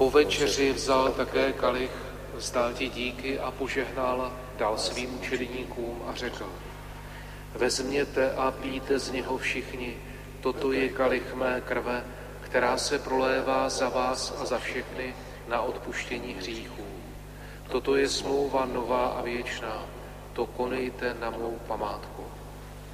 Po večeři vzal také kalich, vzdal ti díky a požehnal, dal svým učedníkům a řekl: Vezměte a pijte z něho všichni, toto je kalich mé krve, která se prolévá za vás a za všechny na odpuštění hříchů. Toto je smlouva nová a věčná, to konejte na mou památku.